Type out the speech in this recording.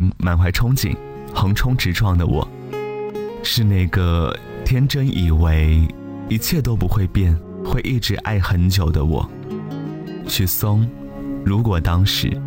上满怀憧憬横冲直撞的我，是那个天真以为一切都不会变，会一直爱很久的我。许嵩，如果当时